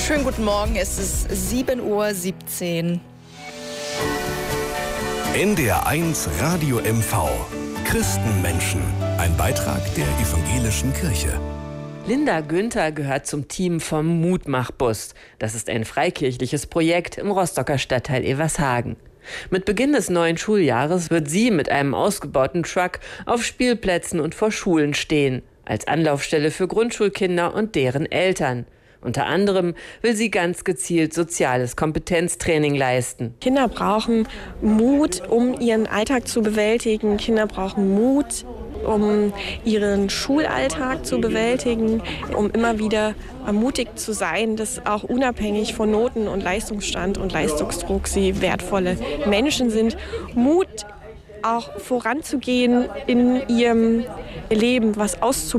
Schönen guten Morgen, es ist 7:17 Uhr. NDR1 Radio MV. Christenmenschen. Ein Beitrag der Evangelischen Kirche. Linda Günther gehört zum Team vom Mutmachbus. Das ist ein freikirchliches Projekt im Rostocker Stadtteil Evershagen. Mit Beginn des neuen Schuljahres wird sie mit einem ausgebauten Truck auf Spielplätzen und vor Schulen stehen, als Anlaufstelle für Grundschulkinder und deren Eltern. Unter anderem will sie ganz gezielt soziales Kompetenztraining leisten. Kinder brauchen Mut, um ihren Alltag zu bewältigen. Kinder brauchen Mut, um ihren Schulalltag zu bewältigen, um immer wieder ermutigt zu sein, dass auch unabhängig von Noten und Leistungsstand und Leistungsdruck sie wertvolle Menschen sind. Mut, auch voranzugehen in ihrem Leben, was auszuprobieren.